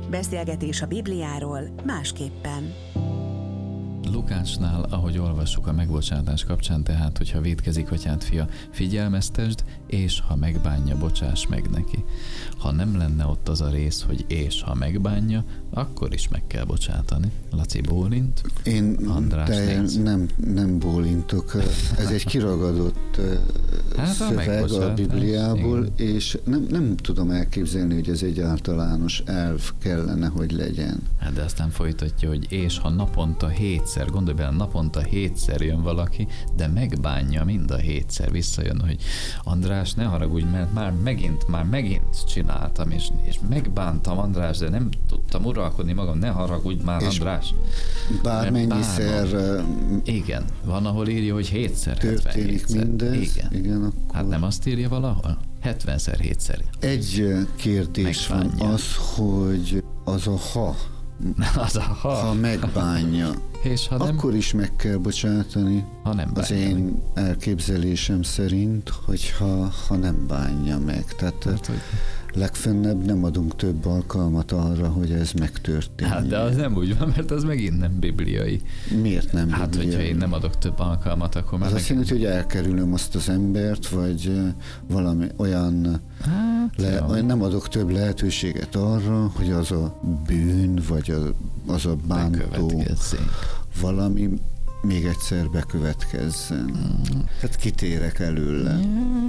Beszélgetés a Bibliáról másképpen. Lukácsnál, ahogy olvassuk a megbocsátás kapcsán, tehát, hogyha vétkezik atyád fia, figyelmeztesd, és ha megbánja, bocsáss meg neki. Ha nem lenne ott az a rész, hogy és ha megbánja, akkor is meg kell bocsátani. Laci bólint, András nem bólintok. Ez egy kiragadott szöveg a Bibliából, igen. És nem tudom elképzelni, hogy ez egy általános elv kellene, hogy legyen. Hát de aztán folytatja, hogy és ha naponta 7-szer, gondolj bele, naponta 7-szer jön valaki, de megbánja mind a 7-szer, visszajön, hogy András, ne haragudj, mert már megint csináltam, és megbántam, András, de nem tudtam uralkodni magam, ne haragudj már, és András. Bármennyiszer... Igen, van, ahol írja, hogy 7-szer, történik 77-szer. mindez. Igen, akkor... Hát nem azt írja valahol? 70-szer, 7-szer. Egy kérdés van, az, hogy az a ha megbánja, és ha nem, akkor is meg kell bocsátani, ha nem az én elképzelésem szerint, hogyha nem bánja meg. Tehát hogy legfennebb nem adunk több alkalmat arra, hogy ez megtörténjen. Hát de az nem úgy van, mert az megint nem bibliai. Miért nem bibliai? Hát, hogyha én nem adok több alkalmat, akkor már... Az azt jelenti, hogy elkerülöm azt az embert, vagy valami olyan... nem adok több lehetőséget arra, hogy az a bűn, vagy az a bántó valami még egyszer bekövetkezzen. Tehát kitérek előle.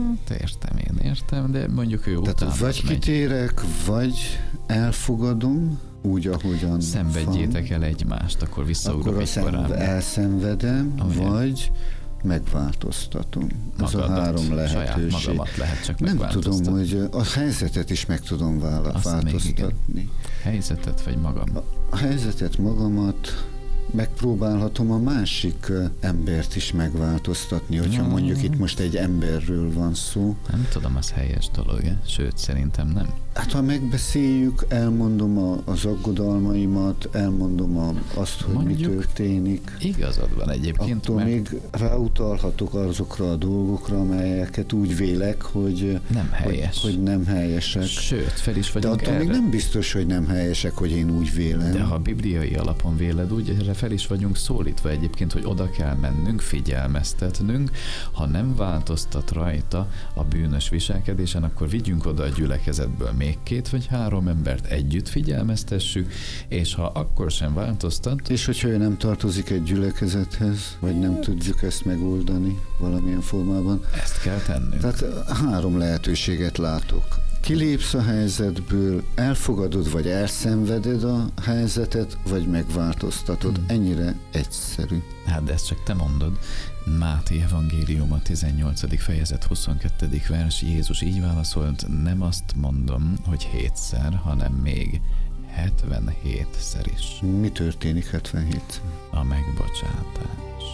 Értem, de mondjuk ő utána. Tehát vagy kitérek, vagy elfogadom, úgy, ahogyan szenvedjétek el egymást, akkor visszaugrok egy korábban. Elszenvedem, vagy megváltoztatom. Ez a három lehetőség. Saját magamat lehet csak nem tudom, hogy a helyzetet is meg tudom változtatni. Helyzetet vagy magam? A helyzetet, magamat, megpróbálhatom a másik embert is megváltoztatni, hogyha mondjuk itt most egy emberről van szó. Nem tudom, az helyes dolog, sőt, szerintem nem. Hát ha megbeszéljük, elmondom az aggodalmaimat, elmondom azt, hogy mondjuk, mi történik. Igazad van egyébként. Attól még ráutalhatok azokra a dolgokra, amelyeket úgy vélek, hogy nem helyes. Hogy nem helyesek. Sőt, fel is vagyunk de attól erre. még nem biztos, hogy nem helyesek, hogy én úgy vélem. De ha bibliai alapon véled, úgy erre fel is vagyunk szólítva egyébként, hogy oda kell mennünk, figyelmeztetnünk. Ha nem változtat rajta a bűnös viselkedésen, akkor vigyünk oda a gyülekezetből még 2 vagy 3 embert, együtt figyelmeztessük, és ha akkor sem változtat... És hogyha ő nem tartozik egy gyülekezethez, vagy nem tudjuk ezt megoldani valamilyen formában. Ezt kell tennünk. Tehát 3 lehetőséget látok. Kilépsz a helyzetből, elfogadod, vagy elszenveded a helyzetet, vagy megváltoztatod. Ennyire egyszerű. Hát de ezt csak te mondod. Máté evangélium a 18. fejezet 22. vers. Jézus így válaszolt, nem azt mondom, hogy 7-szer, hanem még 77-szer is. Mi történik 77-szer? A megbocsátás.